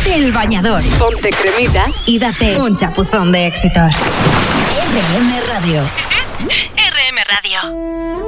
Ponte el bañador, ponte cremita y date un chapuzón de éxitos. RM Radio. RM Radio.